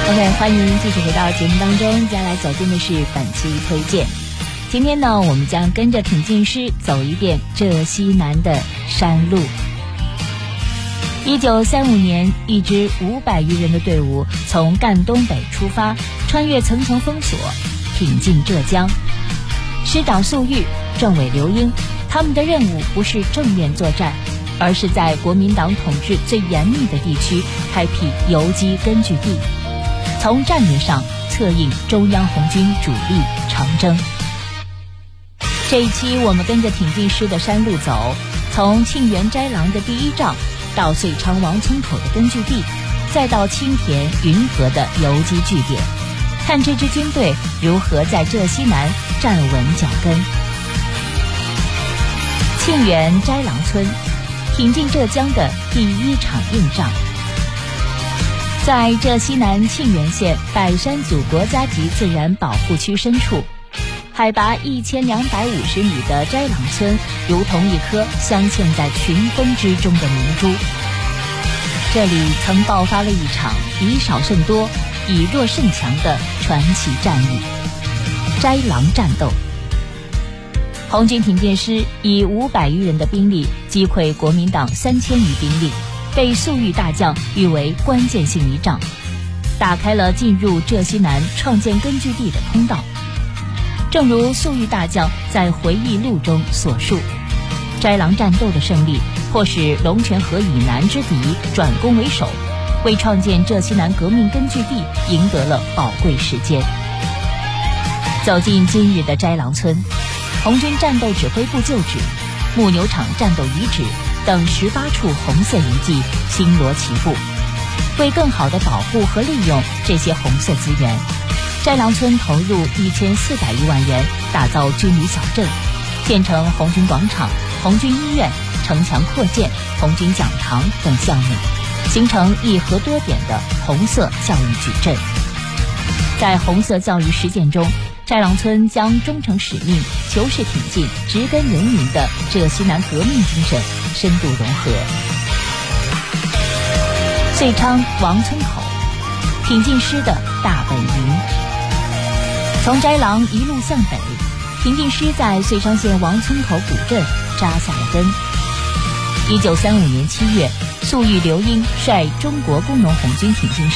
OK， 欢迎继续回到节目当中，接下来走进的是本期推荐。今天呢，我们将跟着品鉴师走一遍浙西南的山路。1935年，一支500余人的队伍从赣东北出发，穿越层层封锁，挺进浙江。师长粟裕、政委刘英，他们的任务不是正面作战，而是在国民党统治最严密的地区开辟游击根据地，从战略上策应中央红军主力长征。这一期我们跟着挺进师的山路走，从沁园斋廊的第一仗到遂昌王村口的根据地，再到青田云河的游击据点，看这支军队如何在浙西南站稳脚跟。沁园斋廊村，挺进浙江的第一场硬仗。在浙西南沁园县百山祖国家级自然保护区深处，海拔1250米的斋廊村如同一颗镶嵌在群峰之中的明珠。这里曾爆发了一场以少胜多、以弱胜强的传奇战役——斋廊战斗。红军挺进师以500余人的兵力击溃国民党3000余兵力，被粟裕大将誉为关键性一仗，打开了进入浙西南创建根据地的通道。正如粟裕大将在回忆录中所述，斋廊战斗的胜利迫使龙泉河以南之敌转攻为守，为创建浙西南革命根据地赢得了宝贵时间。走进今日的斋廊村，红军战斗指挥部旧址、牧牛场战斗遗址等18处红色遗迹星罗棋布。为更好地保护和利用这些红色资源，斋廊村投入1400余万元打造军旅小镇，建成红军广场、红军医院、城墙扩建、红军讲堂等项目，形成一核多点的红色教育矩阵。在红色教育实践中，斋廊村将忠诚使命、求是挺进、植根人民的浙西南革命精神深度融合。遂昌王村口，挺进师的大本营。从斋廊一路向北，挺进师在遂昌县王村口古镇扎下了根。1935年7月，粟裕、刘英率中国工农红军挺进师